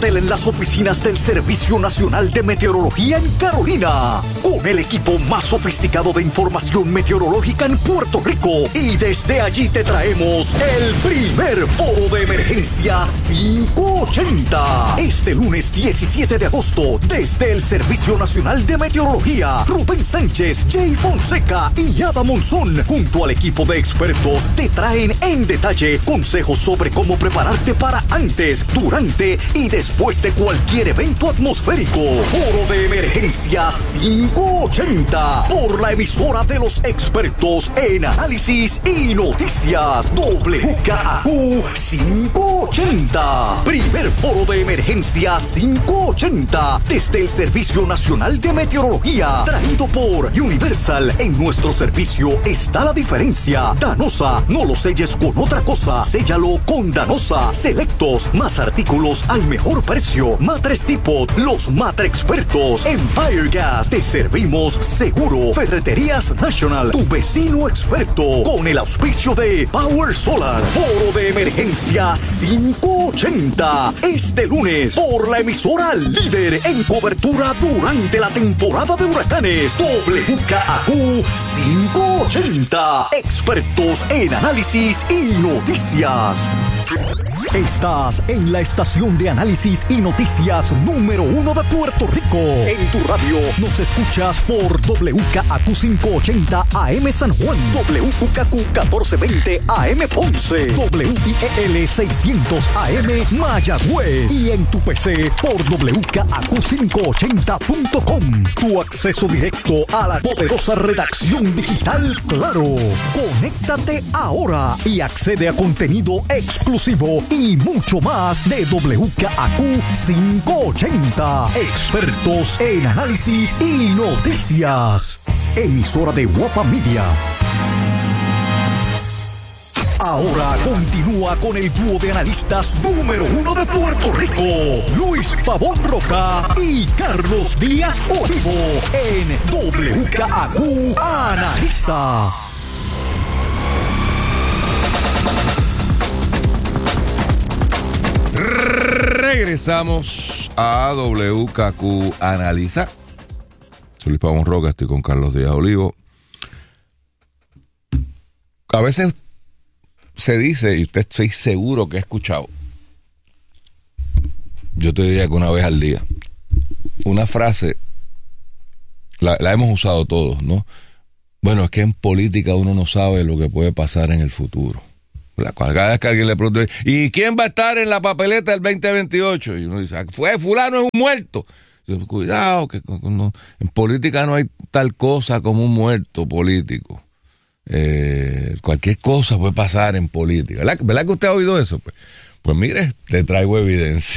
hotel en las oficinas del Servicio Nacional de Meteorología en Carolina, con el equipo más sofisticado de información meteorológica en Puerto Rico. Y desde allí te traemos el primer foro de emergencia 580. Este lunes 17 de agosto, desde el Servicio Nacional de Meteorología, Rubén Sánchez, Jay Fonseca y Ada Monzón, junto al equipo de expertos, te traen en detalle consejos sobre cómo prepararte para antes, durante y después de cualquier evento atmosférico. Foro de emergencia 580 por la emisora de los expertos en análisis y noticias, WKAQ 580. Primer foro de emergencia 580 desde el Servicio Nacional de Meteorología, traído por Universal. En nuestro servicio está la diferencia. Danosa, no lo selles con otra cosa, séllalo con Danosa. Selectos, más artículos al mejor precio. Matres Depot, los matre expertos. Empire Gas, te servimos seguro. Ferreterías National, tu vecino experto. Con el auspicio de Power Solar. Foro de emergencia 580. Este lunes, por la emisora líder en cobertura durante la temporada de huracanes, WKAQ 580. Expertos en análisis y noticias. Estás en la estación de análisis y noticias número 1 de Puerto Rico. En tu radio nos escuchas por WKAQ 580 AM San Juan, WKAQ 1420 AM Ponce, WIEL 600 AM Mayagüez y en tu PC por WKAQ580.com. Tu acceso directo a la poderosa redacción digital Claro. Conéctate ahora y accede a contenido exclusivo y mucho más de WKAQ 580. Expertos en análisis y noticias. Emisora de Guapa Media. Ahora continúa con el dúo de analistas número 1 de Puerto Rico, Luis Pavón Roca y Carlos Díaz Olivo, en WKAQ Analiza. Regresamos a WKAQ Analiza. Soy Luis Pavón Roca, estoy con Carlos Díaz Olivo. A veces se dice, y usted estoy seguro que ha escuchado, yo te diría que una vez al día, una frase, la hemos usado todos, ¿no? Bueno, es que en política uno no sabe lo que puede pasar en el futuro. Cada vez que alguien le pregunta, ¿y quién va a estar en la papeleta del 2028? Y uno dice, fue fulano, es un muerto. Dice, cuidado, que no, en política no hay tal cosa como un muerto político. Cualquier cosa puede pasar en política. ¿Verdad que usted ha oído eso? Pues mire, te traigo evidencia.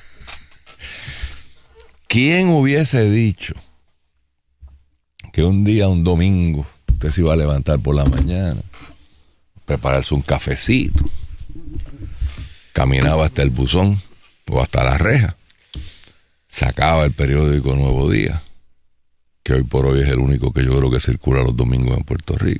¿Quién hubiese dicho que un día, un domingo, usted se iba a levantar por la mañana, prepararse un cafecito, caminaba hasta el buzón o hasta la reja, sacaba el periódico Nuevo Día, que hoy por hoy es el único que yo creo que circula los domingos en Puerto Rico?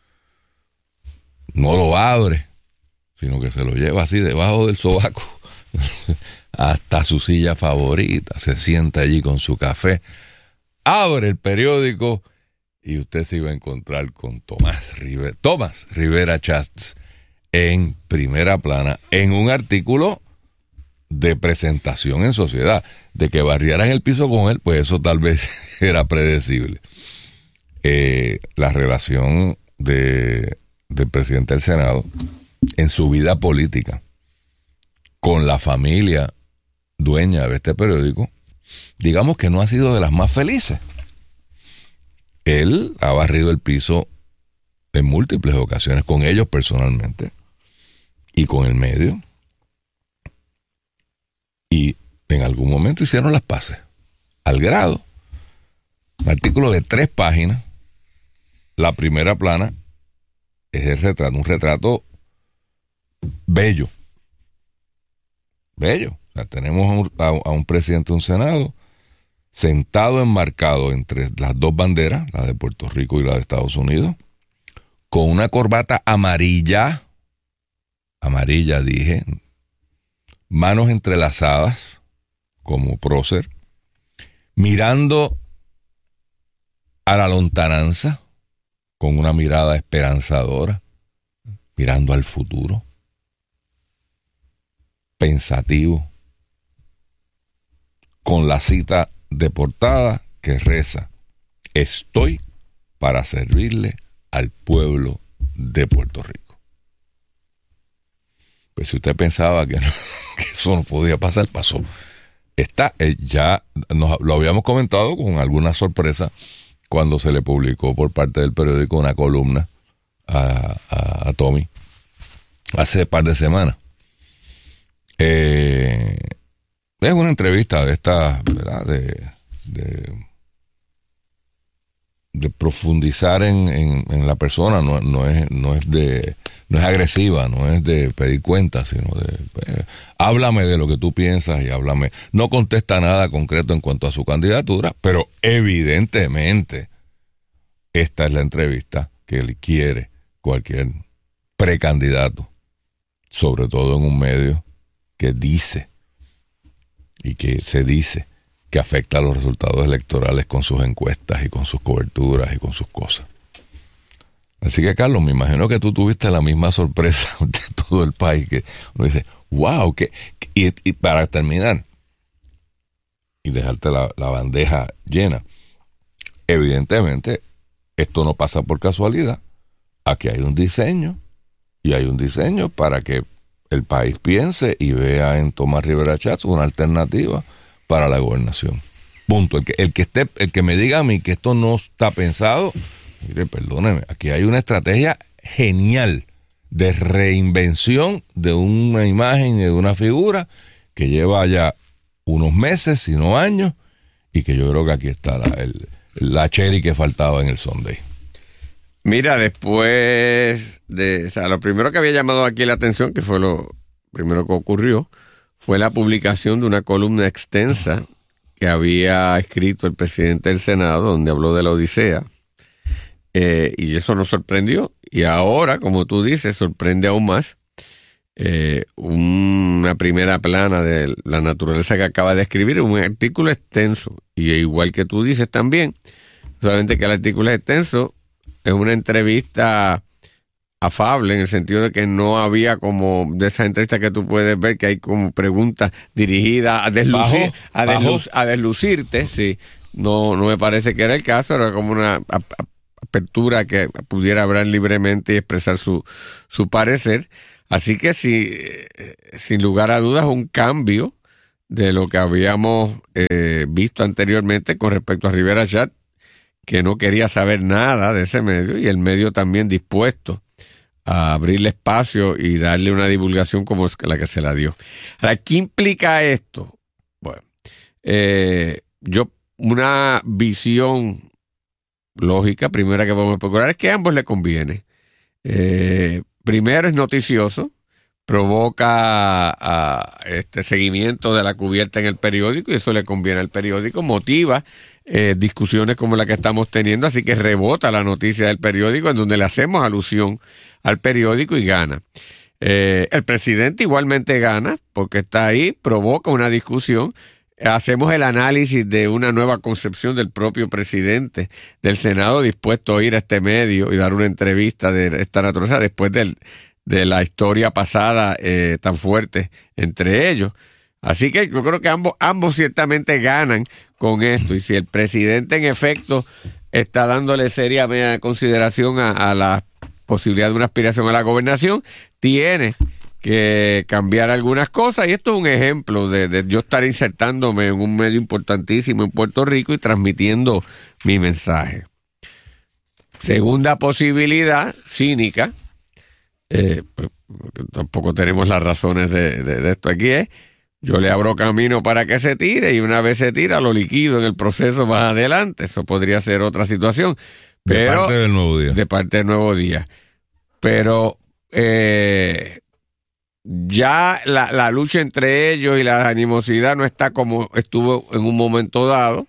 No lo abre, sino que se lo lleva así debajo del sobaco hasta su silla favorita, se sienta allí con su café, abre el periódico y usted se iba a encontrar con Tomás Rivera Chats en primera plana, en un artículo de presentación en sociedad. De que barrieran el piso con él, pues eso tal vez era predecible. La relación del presidente del Senado en su vida política con la familia dueña de este periódico, digamos que no ha sido de las más felices. Él ha barrido el piso en múltiples ocasiones con ellos personalmente y con el medio, y en algún momento hicieron las paces, al grado, un artículo de 3 páginas, la primera plana es el retrato, un retrato bello. O sea, tenemos a un presidente de un Senado sentado enmarcado entre las dos banderas, la de Puerto Rico y la de Estados Unidos, con una corbata amarilla dije, manos entrelazadas, como prócer, mirando a la lontananza con una mirada esperanzadora, mirando al futuro, pensativo, con la cita de portada que reza: estoy para servirle al pueblo de Puerto Rico. Pues si usted pensaba que eso no podía pasar, pasó. Ya lo habíamos comentado con alguna sorpresa cuando se le publicó por parte del periódico una columna a Tommy hace un par de semanas. Es una entrevista de esta, ¿verdad? De profundizar en la persona, no es agresiva, no es de pedir cuentas, sino háblame de lo que tú piensas y háblame. No contesta nada concreto en cuanto a su candidatura, pero evidentemente esta es la entrevista que él quiere cualquier precandidato, sobre todo en un medio que dice y que se dice que afecta a los resultados electorales con sus encuestas y con sus coberturas y con sus cosas. Así que, Carlos, me imagino que tú tuviste la misma sorpresa de todo el país, que uno dice, wow, y para terminar y dejarte la bandeja llena, evidentemente esto no pasa por casualidad. Aquí hay un diseño, y hay un diseño para que el país piense y vea en Tomás Rivera Schatz una alternativa para la gobernación. Punto. El que me diga a mí que esto no está pensado, mire, perdóneme, aquí hay una estrategia genial de reinvención de una imagen y de una figura que lleva ya unos meses, si no años, y que yo creo que aquí está la cherry que faltaba en el Sunday. Mira, después lo primero que había llamado aquí la atención, que fue lo primero que ocurrió, fue la publicación de una columna extensa que había escrito el presidente del Senado, donde habló de la Odisea, y eso nos sorprendió. Y ahora, como tú dices, sorprende aún más una primera plana de la naturaleza que acaba de escribir, un artículo extenso, y igual que tú dices también, solamente que el artículo es extenso, es una entrevista afable, en el sentido de que no había como de esas entrevistas que tú puedes ver que hay como preguntas dirigidas a deslucirte, sí. No me parece que era el caso, era como una apertura que pudiera hablar libremente y expresar su parecer. Así que sí, sin lugar a dudas, un cambio de lo que habíamos visto anteriormente con respecto a Rivera Schatz, que no quería saber nada de ese medio, y el medio también dispuesto a abrirle espacio y darle una divulgación como la que se la dio. Ahora, ¿qué implica esto? Bueno, una visión lógica, primera que vamos a procurar, es que a ambos le conviene. Primero, es noticioso, provoca seguimiento de la cubierta en el periódico, y eso le conviene al periódico, motiva discusiones como la que estamos teniendo, así que rebota la noticia del periódico, en donde le hacemos alusión al periódico, y gana. El presidente igualmente gana, porque está ahí, provoca una discusión. Hacemos el análisis de una nueva concepción del propio presidente del Senado, dispuesto a ir a este medio y dar una entrevista de esta naturaleza después de la historia pasada tan fuerte entre ellos. Así que yo creo que ambos ciertamente ganan con esto, y si el presidente en efecto está dándole seria consideración a la posibilidad de una aspiración a la gobernación, tiene que cambiar algunas cosas, y esto es un ejemplo de yo estar insertándome en un medio importantísimo en Puerto Rico y transmitiendo mi mensaje. Segunda posibilidad, cínica, pues, tampoco tenemos las razones de esto aquí, yo le abro camino para que se tire, y una vez se tira lo liquido en el proceso más adelante. Eso podría ser otra situación. Pero, de parte del Nuevo Día. De parte del Nuevo Día. Pero ya la lucha entre ellos y la animosidad no está como estuvo en un momento dado.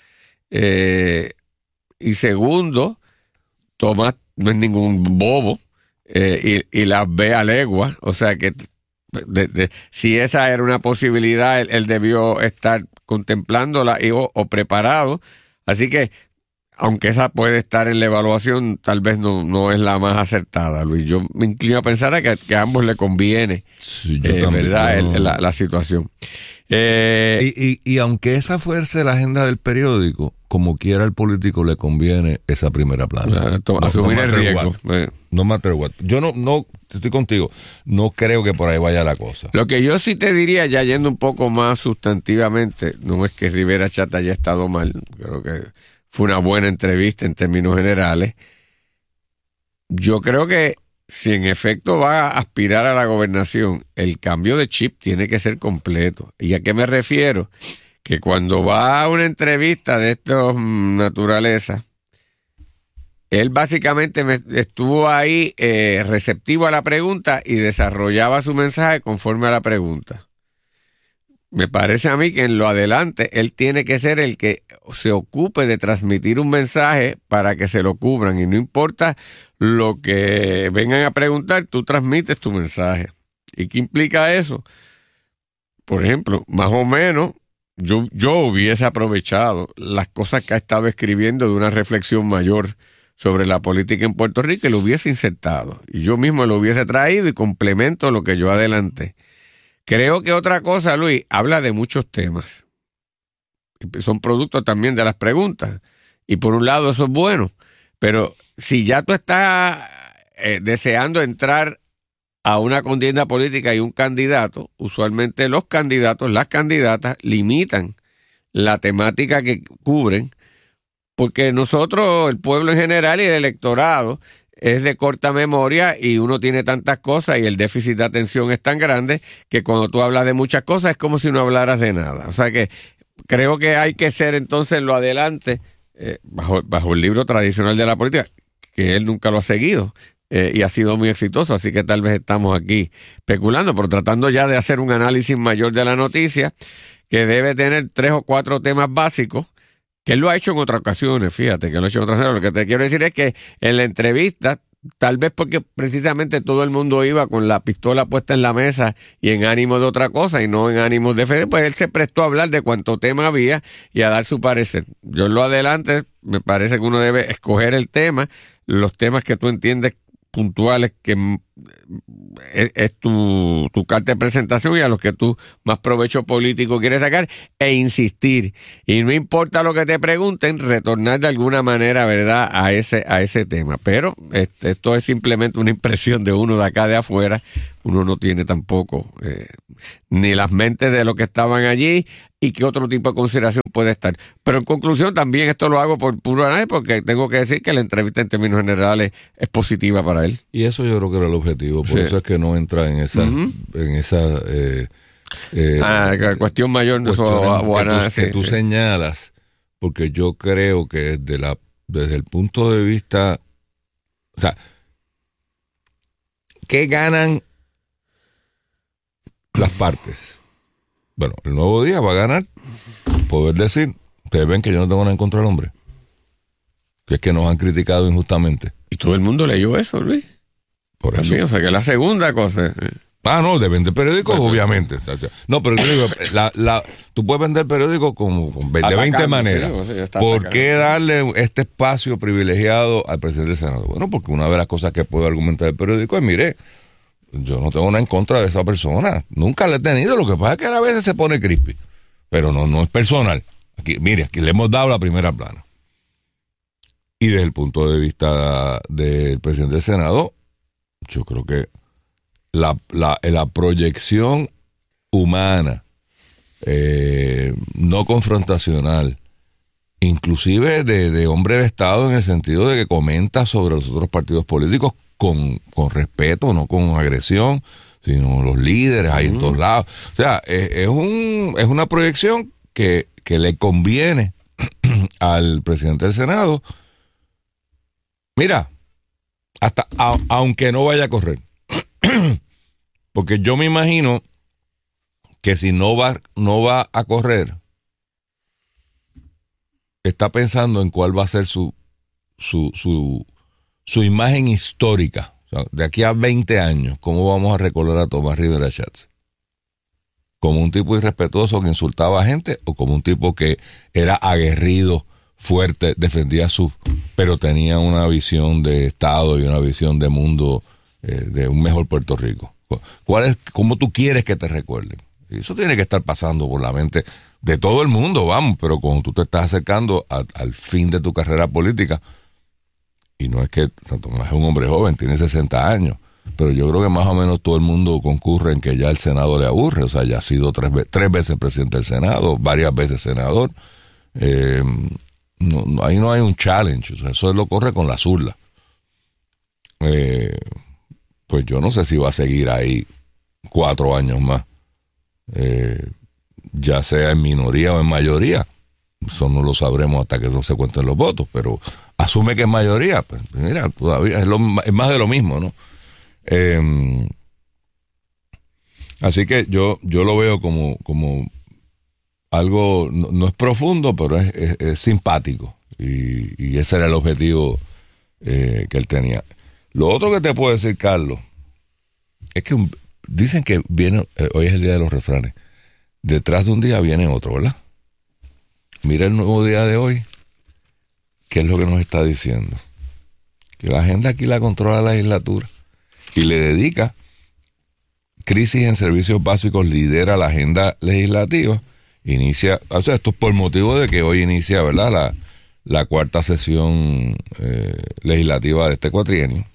Y segundo, Tomás no es ningún bobo, y las ve a legua, o sea que si esa era una posibilidad, él debió estar contemplándola o preparado. Así que, aunque esa puede estar en la evaluación, tal vez no es la más acertada, Luis. Yo me inclino a pensar que a ambos le conviene, Sí, yo también, ¿verdad? no. La situación. Y aunque esa fuese la agenda del periódico, como quiera al político le conviene esa primera plana. Asumir el riesgo. No matter what. Yo no estoy contigo. No creo que por ahí vaya la cosa. Lo que yo sí te diría, ya yendo un poco más sustantivamente, no es que Rivera Chat haya estado mal, creo que fue una buena entrevista en términos generales. Yo creo que si en efecto va a aspirar a la gobernación, el cambio de chip tiene que ser completo. ¿Y a qué me refiero? Que cuando va a una entrevista de esta naturaleza, él básicamente estuvo ahí receptivo a la pregunta y desarrollaba su mensaje conforme a la pregunta. Me parece a mí que en lo adelante él tiene que ser el que se ocupe de transmitir un mensaje para que se lo cubran, y no importa lo que vengan a preguntar, tú transmites tu mensaje. ¿Y qué implica eso? Por ejemplo, más o menos yo hubiese aprovechado las cosas que ha estado escribiendo de una reflexión mayor sobre la política en Puerto Rico y lo hubiese insertado. Y yo mismo lo hubiese traído y complemento lo que yo adelanté. Creo que otra cosa, Luis, habla de muchos temas. Son productos también de las preguntas. Y por un lado eso es bueno. Pero si ya tú estás deseando entrar a una contienda política y un candidato, usualmente los candidatos, las candidatas, limitan la temática que cubren, porque nosotros, el pueblo en general y el electorado, es de corta memoria y uno tiene tantas cosas y el déficit de atención es tan grande que cuando tú hablas de muchas cosas es como si no hablaras de nada. O sea que creo que hay que ser entonces lo adelante bajo el libro tradicional de la política, que él nunca lo ha seguido y ha sido muy exitoso, así que tal vez estamos aquí especulando, pero tratando ya de hacer un análisis mayor de la noticia, que debe tener 3 o 4 temas básicos, que él lo ha hecho en otras ocasiones, fíjate, que lo ha hecho en otras ocasiones. Lo que te quiero decir es que en la entrevista, tal vez porque precisamente todo el mundo iba con la pistola puesta en la mesa y en ánimo de otra cosa y no en ánimo de fe, pues él se prestó a hablar de cuánto tema había y a dar su parecer. Yo en lo adelante, me parece que uno debe escoger el tema, los temas que tú entiendes puntuales, que es tu carta de presentación y a los que tú más provecho político quieres sacar, e insistir. Y no importa lo que te pregunten, retornar de alguna manera, ¿verdad?, a ese tema. Pero esto es simplemente una impresión de uno de acá de afuera. Uno no tiene tampoco ni las mentes de los que estaban allí y qué otro tipo de consideración puede estar. Pero en conclusión, también esto lo hago por puro análisis, porque tengo que decir que la entrevista en términos generales es positiva para él. Y eso yo creo que era el objetivo, por eso es que no entra en esa cuestión mayor que tú señalas, porque yo creo que desde el punto de vista, o sea, ¿qué ganan las partes? Bueno, el Nuevo Día va a ganar poder decir, ustedes ven que yo no tengo nada en contra del hombre, que es que nos han criticado injustamente. Y todo el mundo leyó eso, Luis. Por eso. Sí, o sea, que la segunda cosa. No, de vender periódicos, obviamente. No, pero yo digo, tú puedes vender periódicos de 20 maneras. ¿Por qué darle este espacio privilegiado al presidente del Senado? Bueno, porque una de las cosas que puedo argumentar el periódico es, mire, yo no tengo nada en contra de esa persona. Nunca la he tenido. Lo que pasa es que a veces se pone crispy. Pero no es personal. Aquí le hemos dado la primera plana. Y desde el punto de vista del presidente del Senado, yo creo que la proyección humana, no confrontacional, inclusive de hombre de Estado, en el sentido de que comenta sobre los otros partidos políticos con respeto, no con agresión, sino los líderes ahí en todos lados. O sea, es una proyección que le conviene al presidente del Senado. Mira, hasta aunque no vaya a correr. Porque yo me imagino que si no va a correr, está pensando en cuál va a ser su imagen histórica. O O sea, de aquí a 20 años, ¿cómo vamos a recordar a Tomás Rivera Schatz? ¿Como un tipo irrespetuoso que insultaba a gente o como un tipo que era aguerrido, fuerte, defendía pero tenía una visión de Estado y una visión de mundo, de un mejor Puerto Rico? ¿Cómo tú quieres que te recuerden? Eso tiene que estar pasando por la mente de todo el mundo, vamos, pero cuando tú te estás acercando al fin de tu carrera política, y no es que Tomás es un hombre joven, tiene 60 años, pero yo creo que más o menos todo el mundo concurre en que ya el Senado le aburre. O sea, ya ha sido tres veces presidente del Senado, varias veces senador. Ahí no hay un challenge, o sea, eso lo corre con la zurda. Pues yo no sé si va a seguir ahí 4 años más, ya sea en minoría o en mayoría. Eso no lo sabremos hasta que no se cuenten los votos, pero asume que es mayoría, pues mira, todavía es más de lo mismo, ¿no? Así que yo lo veo como algo, no es profundo, pero es simpático, y ese era el objetivo que él tenía. Lo otro que te puedo decir, Carlos, es que dicen que viene, hoy es el día de los refranes, detrás de un día viene otro, ¿verdad? Mira el nuevo día de hoy, ¿qué es lo que nos está diciendo? Que la agenda aquí la controla la legislatura y le dedica crisis en servicios básicos, lidera la agenda legislativa, inicia, o sea, esto es por motivo de que hoy inicia, ¿verdad?, la cuarta sesión legislativa de este cuatrienio,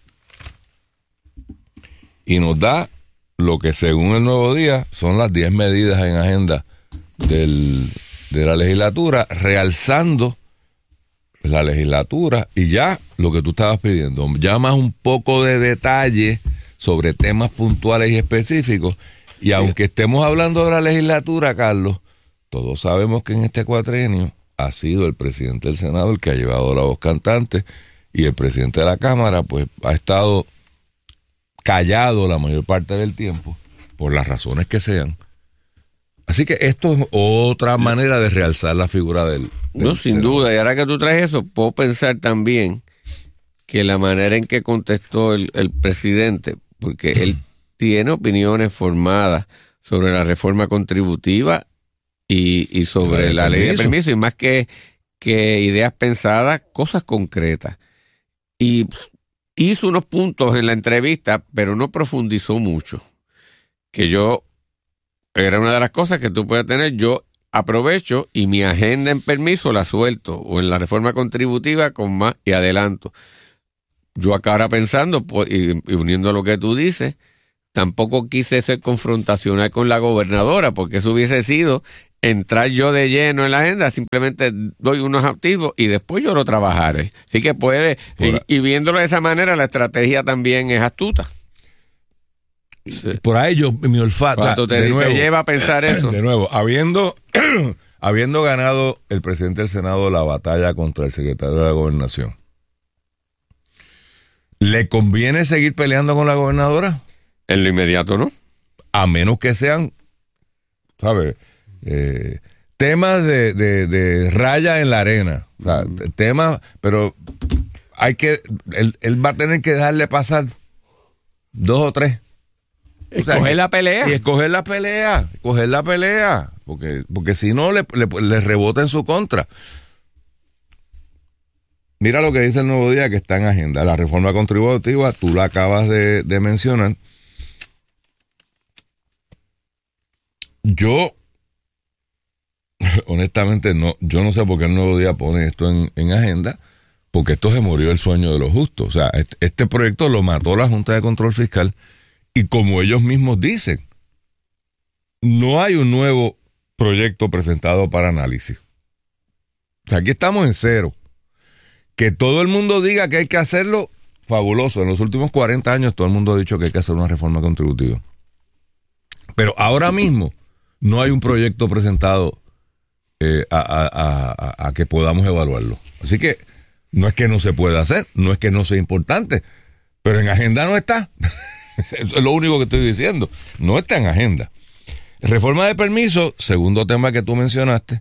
y nos da lo que según el Nuevo Día son las 10 medidas en agenda de la legislatura, realzando la legislatura y ya lo que tú estabas pidiendo, ya más un poco de detalle sobre temas puntuales y específicos. Y aunque estemos hablando de la legislatura, Carlos, todos sabemos que en este cuatrienio ha sido el presidente del Senado el que ha llevado la voz cantante, y el presidente de la Cámara pues ha estado callado la mayor parte del tiempo, por las razones que sean. Así que esto es otra manera de realzar la figura del no, sin Senado. duda. Y ahora que tú traes eso, puedo pensar también que la manera en que contestó el presidente, porque él tiene opiniones formadas sobre la reforma contributiva y sobre la ley de permiso, y más que ideas pensadas, cosas concretas. Y hizo unos puntos en la entrevista, pero no profundizó mucho. Que era una de las cosas que tú puedes tener. Yo aprovecho y mi agenda en permiso la suelto, o en la reforma contributiva con más y adelanto. Yo acá ahora pensando, pues, y uniendo lo que tú dices, tampoco quise ser confrontacional con la gobernadora, porque eso hubiese sido entrar yo de lleno en la agenda. Simplemente doy unos activos y después yo lo trabajaré. Así que puede, y viéndolo de esa manera, la estrategia también es astuta. Sí. Por ahí mi olfato. ¿Cuánto te lleva a pensar eso? De nuevo, habiendo ganado el presidente del Senado la batalla contra el secretario de la Gobernación, ¿le conviene seguir peleando con la gobernadora? En lo inmediato, ¿no? A menos que sean, ¿sabes? Temas de raya en la arena. O sea, temas, pero él va a tener que dejarle pasar 2 o 3. Escoger la pelea. Y escoger la pelea. Porque si no, le rebota en su contra. Mira lo que dice el Nuevo Día, que está en agenda. La reforma contributiva, tú la acabas de mencionar. Yo, honestamente, yo no sé por qué el Nuevo Día pone esto en agenda, porque esto se murió el sueño de los justos. O sea, este proyecto lo mató la Junta de Control Fiscal, y como ellos mismos dicen, no hay un nuevo proyecto presentado para análisis. O sea, aquí estamos en cero. Que todo el mundo diga que hay que hacerlo, fabuloso. En los últimos 40 años todo el mundo ha dicho que hay que hacer una reforma contributiva. Pero ahora mismo no hay un proyecto presentado a que podamos evaluarlo. Así que no es que no se pueda hacer, no es que no sea importante, pero en agenda no está. Eso es lo único que estoy diciendo. No está en agenda. Reforma de permiso, segundo tema que tú mencionaste.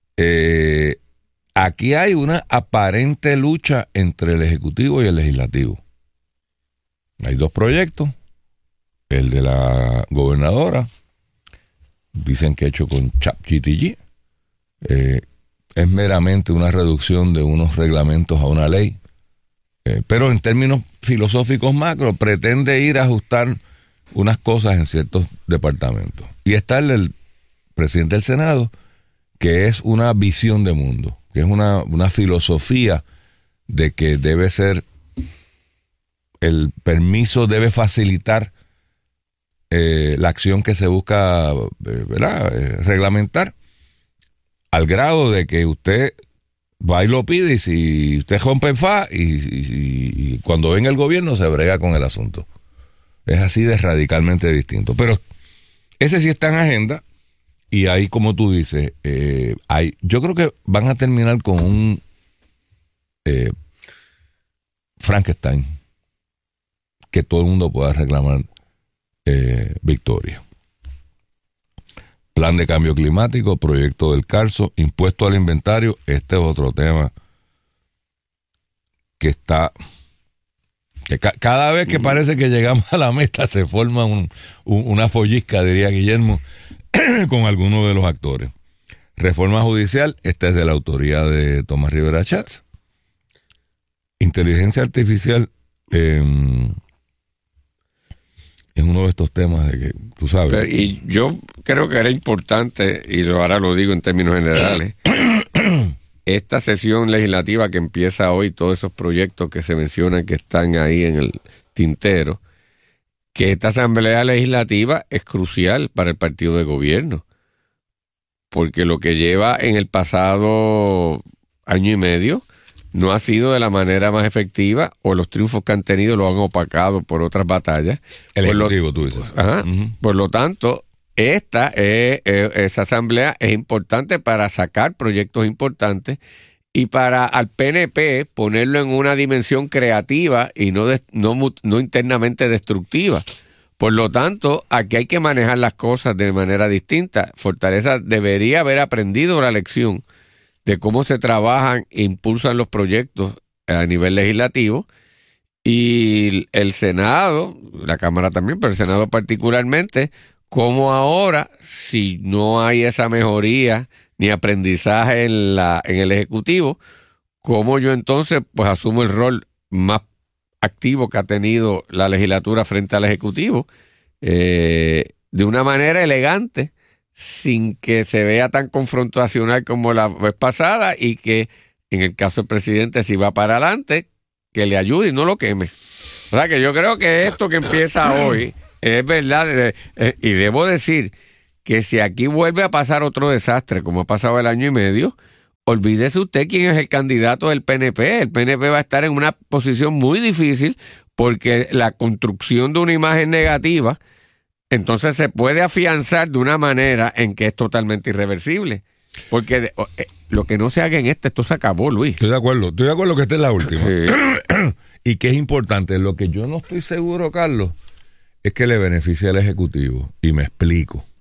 Aquí hay una aparente lucha entre el Ejecutivo y el Legislativo. Hay 2 proyectos. El de la gobernadora, dicen que hecho con ChatGPT, es meramente una reducción de unos reglamentos a una ley, pero en términos filosóficos macro pretende ir a ajustar unas cosas en ciertos departamentos. Y está el del presidente del Senado, que es una visión de mundo, que es una filosofía de que debe ser, el permiso debe facilitar la acción que se busca reglamentar, al grado de que usted va y lo pide, y si usted rompe en fa, y cuando venga el gobierno se brega con el asunto. Es así de radicalmente distinto. Pero ese sí está en agenda, y ahí, como tú dices, yo creo que van a terminar con un Frankenstein que todo el mundo pueda reclamar victoria. Plan de cambio climático, proyecto del Carso, impuesto al inventario. Este es otro tema que está, que cada vez que parece que llegamos a la meta se forma una follisca, diría Guillermo, con algunos de los actores. Reforma judicial, esta es de la autoría de Tomás Rivera Schatz. Inteligencia artificial, es uno de estos temas de que, tú sabes. Pero, y yo creo que era importante, y ahora lo digo en términos generales, esta sesión legislativa que empieza hoy, todos esos proyectos que se mencionan que están ahí en el tintero, que esta asamblea legislativa es crucial para el partido de gobierno, porque lo que lleva en el pasado año y medio no ha sido de la manera más efectiva, o los triunfos que han tenido lo han opacado por otras batallas. El ejecutivo, tú dices. Ajá. Uh-huh. Por lo tanto, esa asamblea es importante para sacar proyectos importantes y para al PNP ponerlo en una dimensión creativa y no internamente destructiva. Por lo tanto, aquí hay que manejar las cosas de manera distinta. Fortaleza debería haber aprendido la lección de cómo se trabajan e impulsan los proyectos a nivel legislativo, y el Senado, la Cámara también, pero el Senado particularmente, cómo ahora, si no hay esa mejoría ni aprendizaje en el Ejecutivo, cómo yo entonces pues asumo el rol más activo que ha tenido la legislatura frente al Ejecutivo, de una manera elegante, sin que se vea tan confrontacional como la vez pasada, y que en el caso del presidente, si va para adelante, que le ayude y no lo queme. O sea que yo creo que esto que empieza hoy es verdad, y debo decir que si aquí vuelve a pasar otro desastre como ha pasado el año y medio, olvídese usted quién es el candidato del PNP. El PNP va a estar en una posición muy difícil, porque la construcción de una imagen negativa entonces se puede afianzar de una manera en que es totalmente irreversible. Porque lo que no se haga en esto se acabó, Luis. Estoy de acuerdo que esta es la última. Sí. Y que es importante. Lo que yo no estoy seguro, Carlos, es que le beneficie al Ejecutivo. Y me explico.